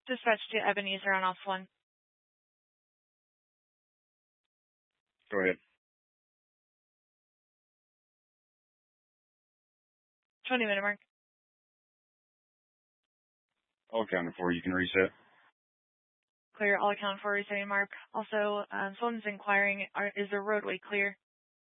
Dispatch to Ebenezer on off 1. Go ahead. 20-minute mark. All accounted for. You can reset. Clear, all accounted for, resetting mark. Also, someone's inquiring, is the roadway clear?